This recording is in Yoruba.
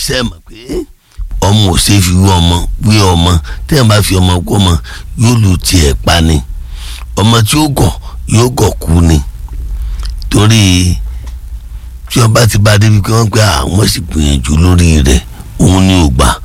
sẹ́mọ̀ pé ọmọ ò ṣe fi wé ọmọ tí ẹ̀ bá fi ọmọ kọ́ ọmọ yóò lu tiẹ̀ pa ni ọmọ tí ó gọ̀ yóò gọ̀ kú ni torí tí ọba ti bá débi pé wọ́n pé àwọn sì gbìyànjú lórí rẹ̀ òun ni ò gbà